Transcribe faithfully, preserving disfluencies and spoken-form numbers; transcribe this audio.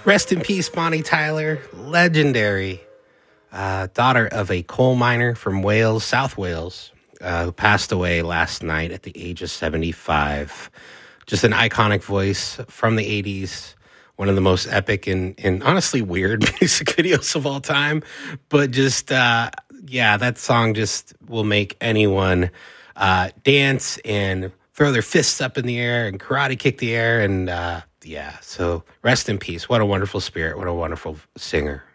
Rest in peace, Bonnie Tyler, legendary uh, daughter of a coal miner from Wales, South Wales, uh, who passed away last night at the age of seventy-five. Just an iconic voice from the eighties, one of the most epic and, and honestly weird music videos of all time. But just, uh, yeah, that song just will make anyone uh, dance and throw their fists up in the air and karate kick the air. And uh, yeah, so rest in peace. What a wonderful spirit. What a wonderful singer.